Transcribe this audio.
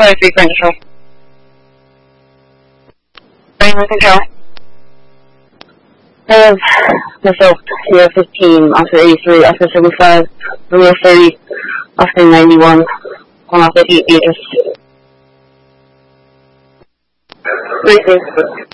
3 control. Brainwave control. I have myself 015, Oscar 83, Oscar 75, Romeo 30, Oscar 91, on Oscar 8 meters. Briefly.